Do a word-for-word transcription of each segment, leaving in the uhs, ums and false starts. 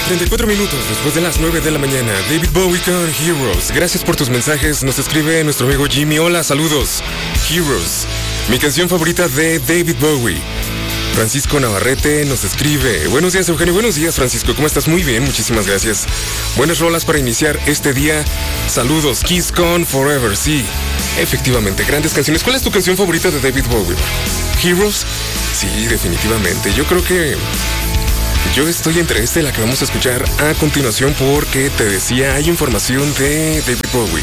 treinta y cuatro minutos después de las nueve de la mañana. David Bowie con Heroes. Gracias por tus mensajes. Nos escribe nuestro amigo Jimmy. Hola, saludos. Heroes. Mi canción favorita de David Bowie. Francisco Navarrete nos escribe. Buenos días, Eugenio. Buenos días, Francisco. ¿Cómo estás? Muy bien, muchísimas gracias. Buenas rolas para iniciar este día. Saludos. Kiss con Forever. Sí, efectivamente, grandes canciones. ¿Cuál es tu canción favorita de David Bowie? ¿Heroes? Sí, definitivamente. Yo creo que yo estoy entre esta y la que vamos a escuchar a continuación porque te decía, hay información de David Bowie.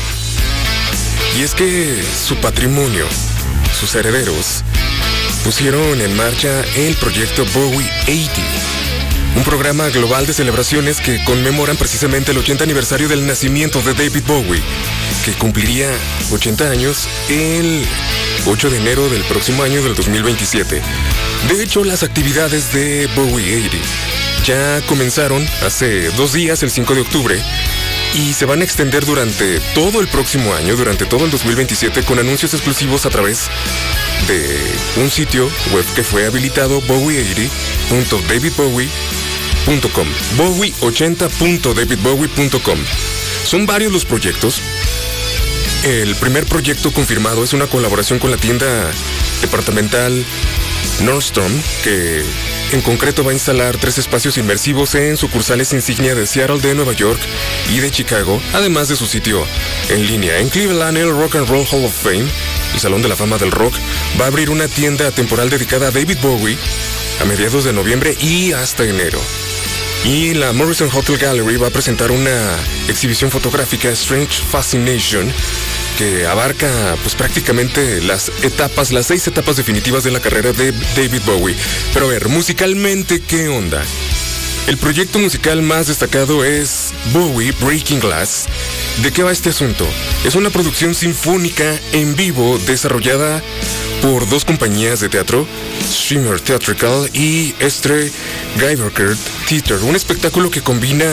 Y es que su patrimonio, sus herederos, pusieron en marcha el proyecto Bowie ochenta, un programa global de celebraciones que conmemoran precisamente el ochenta aniversario del nacimiento de David Bowie, que cumpliría ochenta años el ocho de enero del próximo año del dos mil veintisiete. De hecho, las actividades de Bowie ochenta ya comenzaron hace dos días, el cinco de octubre, y se van a extender durante todo el próximo año, durante todo el dos mil veintisiete, con anuncios exclusivos a través de un sitio web que fue habilitado, bowie ochenta punto david bowie punto com. bowie ochenta punto david bowie punto com. Son varios los proyectos. El primer proyecto confirmado es una colaboración con la tienda departamental Nordstrom, que en concreto va a instalar tres espacios inmersivos en sucursales insignia de Seattle, de Nueva York y de Chicago, además de su sitio en línea. En Cleveland, el Rock and Roll Hall of Fame, el Salón de la Fama del Rock, va a abrir una tienda temporal dedicada a David Bowie a mediados de noviembre y hasta enero. Y la Morrison Hotel Gallery va a presentar una exhibición fotográfica, Strange Fascination, que abarca pues prácticamente las etapas, las seis etapas definitivas de la carrera de David Bowie. Pero a ver, musicalmente, ¿qué onda? El proyecto musical más destacado es Bowie Breaking Glass. ¿De qué va este asunto? Es una producción sinfónica en vivo desarrollada por dos compañías de teatro, Shimmer Theatrical y Estre Geiberkert Theater, un espectáculo que combina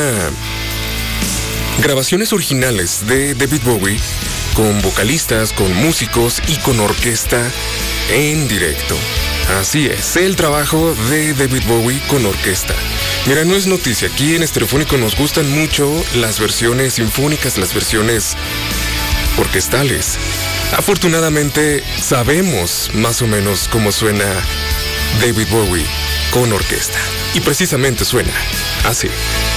grabaciones originales de David Bowie con vocalistas, con músicos y con orquesta en directo. Así es, el trabajo de David Bowie con orquesta. Mira, no es noticia, aquí en Estereofónico nos gustan mucho las versiones sinfónicas, las versiones orquestales. Afortunadamente sabemos más o menos cómo suena David Bowie con orquesta. Y precisamente suena así.